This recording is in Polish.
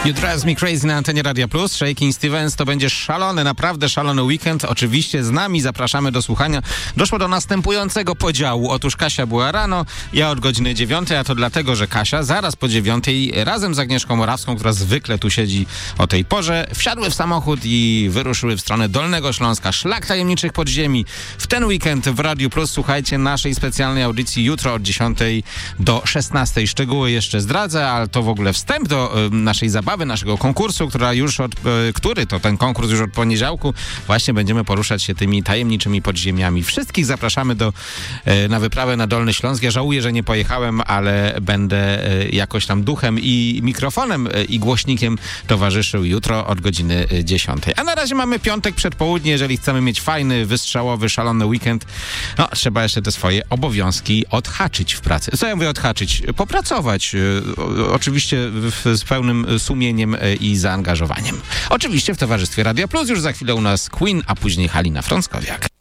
You Drive Me Crazy na antenie Radia Plus. Shakin' Stevens, to będzie szalony, naprawdę szalony weekend. Oczywiście z nami zapraszamy do słuchania. Doszło do następującego podziału. Otóż Kasia była rano, ja od godziny 9, a to dlatego, że Kasia zaraz po 9 razem z Agnieszką Morawską, która zwykle tu siedzi o tej porze, wsiadły w samochód i wyruszyły w stronę Dolnego Śląska. Szlak tajemniczych podziemi. W ten weekend w Radiu Plus słuchajcie naszej specjalnej audycji jutro od 10 do 16. Szczegóły jeszcze zdradzę, ale to w ogóle wstęp do naszej zabawy, naszego konkursu, ten konkurs już od poniedziałku. Właśnie będziemy poruszać się tymi tajemniczymi podziemiami. Wszystkich zapraszamy na wyprawę na Dolny Śląsk. Ja żałuję, że nie pojechałem, ale będę jakoś tam duchem i mikrofonem i głośnikiem towarzyszył jutro od godziny 10. A na razie mamy piątek przedpołudnie. Jeżeli chcemy mieć fajny, wystrzałowy, szalony weekend, no trzeba jeszcze te swoje obowiązki odhaczyć w pracy. Co ja mówię odhaczyć? Popracować. Oczywiście z pełnym sumieniem i zaangażowaniem. Oczywiście w towarzystwie Radia Plus. Już za chwilę u nas Queen, a później Halina Frąckowiak.